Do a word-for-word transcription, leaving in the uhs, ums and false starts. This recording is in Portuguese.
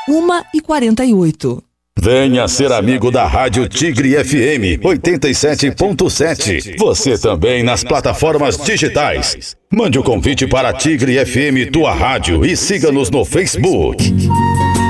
uma e quarenta e oito. Venha ser amigo da Rádio Tigre F M oitenta e sete ponto sete. Você também nas plataformas digitais. Mande o convite para a Tigre F M, tua rádio, e siga-nos no Facebook.